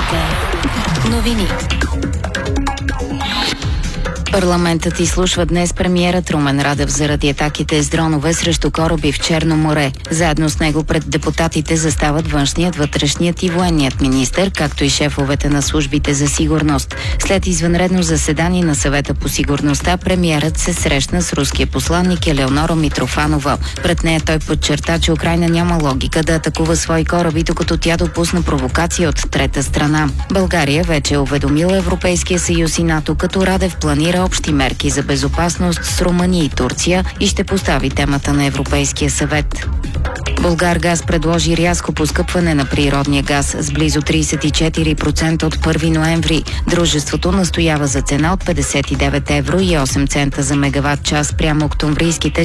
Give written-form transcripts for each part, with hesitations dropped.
Новини. Парламентът изслушва днес премиера Румен Радев заради атаките с дронове срещу кораби в Черно море. Заедно с него пред депутатите застават външният, вътрешният и военният министър, както и шефовете на службите за сигурност. След извънредно заседание на съвета по сигурността, премиерът се срещна с руския посланник Елеонора Митрофанова. Пред нея той подчерта, че Украйна няма логика да атакува свои кораби, докато тя допусна провокация от трета страна. България вече е уведомила Европейския съюз и НАТО, като Радев планира общи мерки за безопасност с Румъния и Турция и ще постави темата на Европейския съвет. Булгаргаз предложи рязко поскъпване на природния газ с близо 34% от 1 ноември. Дружеството настоява за цена от 59 евро и 8 цента за мегаватт час прямо октомврийските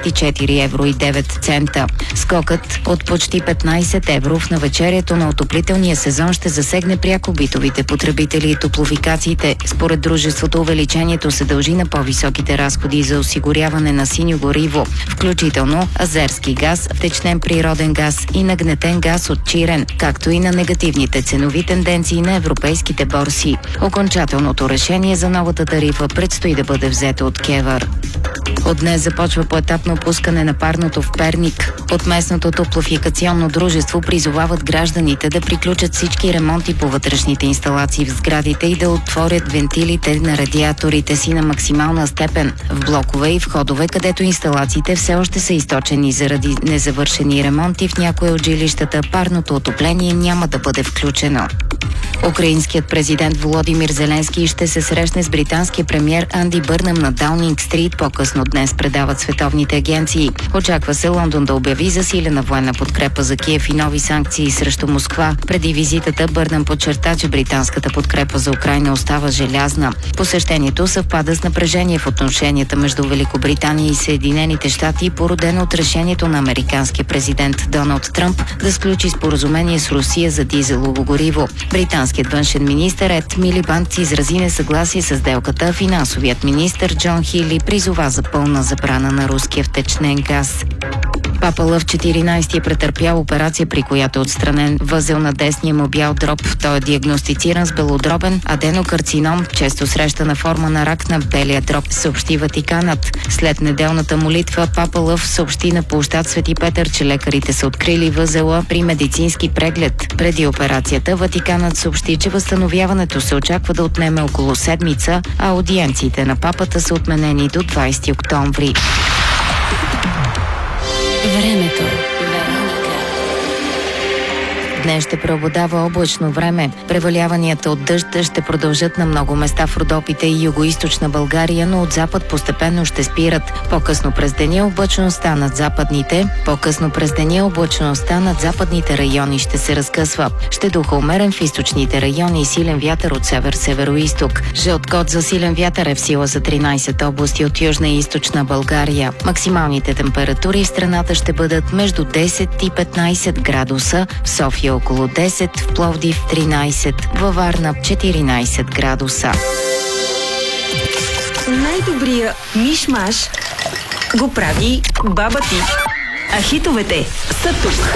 44 евро и 9 цента. Скокът от почти 15 евро в навечерието на отоплителния сезон ще засегне пряко битовите потребители и топлофикациите. Според дружеството увеличението се дължи на по-високите разходи за осигуряване на синьо гориво, включително азерски газ, втечнен природен газ и нагнетен газ от Чирен, както и на негативните ценови тенденции на европейските борси. Окончателното решение за новата тарифа предстои да бъде взето от КЕВР. От днес започва поетапно пускане на парното в Перник. От местното топлофикационно дружество призовават гражданите да приключат всички ремонти по вътрешните инсталации в сградите и да отворят вентилите на радиаторите си на максимална степен в блокове и входове, където инсталациите все още са източени заради незавършени ремонти в някои от жилищата. Парното отопление няма да бъде включено. Украинският президент Володимир Зеленски ще се срещне с британския премиер Анди Бърнъм на Даунинг Стрит. По-късно днес предават световните агенции. Очаква се Лондон да обяви засилена военна подкрепа за Киев и нови санкции срещу Москва. Преди визитата Бърнъм подчерта, че британската подкрепа за Украйна остава желязна. Посещението съвпада с напрежение в отношенията между Великобритания и Съединените щати, породено от решението на американския президент Доналд Тръмп да сключи споразумение с Русия за дизелово гориво. Британският външен министър Ед Милибанд изрази несъгласие с сделката. Финансовият министър Джон Хили призова за пълна забрана на руския втечнен газ. Папа Лъв 14 е претърпял операция, при която е отстранен възел на десния му бял дроб. Той е диагностициран с белодробен аденокарцином, често срещана форма на рак на белия дроб, съобщи Ватиканът. След неделната молитва Папа Лъв съобщи на площад Свети Петър, че лекарите са открили възела при медицински преглед. Преди операцията Ватиканът съобщи, че възстановяването се очаква да отнеме около седмица, а аудиенциите на папата са отменени до 20 октомври. Времето. Днес ще преобладава облачно време. Преваляванията от дъжд ще продължат на много места в Родопите и югоизточна България, но от запад постепенно ще спират. По-късно през деня облачността над западните райони ще се разкъсва. Ще духа умерен в източните райони и силен вятър от север-североизток. Жълт код за силен вятър е в сила за 13 области от южна и източна България. Максималните температури в страната ще бъдат между 10 и 15 градуса, в София около 10, в Пловдив 13, във Варна 14 градуса. Най-добрия миш-маш го прави баба ти. А хитовете са тук.